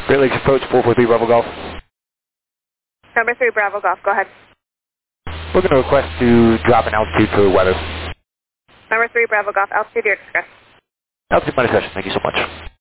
Great Lakes approach 443 Bravo Golf. Number 3 Bravo Golf, go ahead. Looking to request to drop an altitude for weather. Number 3 Bravo Golf, altitude or express. Altitude my discussion, thank you so much.